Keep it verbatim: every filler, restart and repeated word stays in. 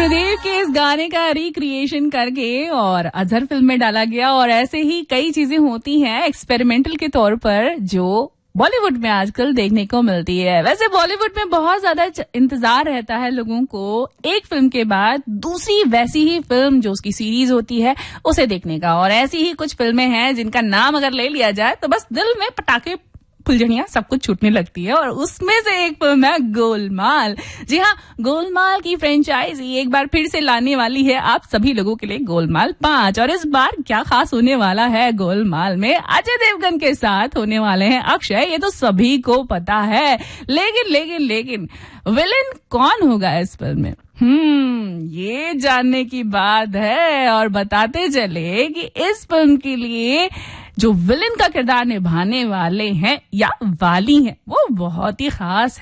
गुरुदेव के इस गाने का रिक्रिएशन करके और अजहर फिल्म में डाला गया। और ऐसे ही कई चीजें होती हैं एक्सपेरिमेंटल के तौर पर जो बॉलीवुड में आजकल देखने को मिलती है। वैसे बॉलीवुड में बहुत ज्यादा इंतजार रहता है लोगों को एक फिल्म के बाद दूसरी वैसी ही फिल्म जो उसकी सीरीज होती है उसे देखने का। और ऐसी ही कुछ फिल्में हैं जिनका नाम अगर ले लिया जाए तो बस दिल में पटाखे फुलझड़ियां सब कुछ छूटने लगती है। और उसमें से एक फिल्म है गोलमाल। जी हाँ, गोलमाल की फ्रेंचाइजी एक बार फिर से लाने वाली है आप सभी लोगों के लिए गोलमाल पांच। और इस बार क्या खास होने वाला है गोलमाल में? अजय देवगन के साथ होने वाले हैं अक्षय, ये तो सभी को पता है। लेकिन लेकिन लेकिन विलेन कौन होगा इस फिल्म में? हम्म ये जानने की बात है। और बताते चले कि इस फिल्म के लिए जो विलेन का किरदार निभाने वाले हैं या वाली हैं वो बहुत ही खास है।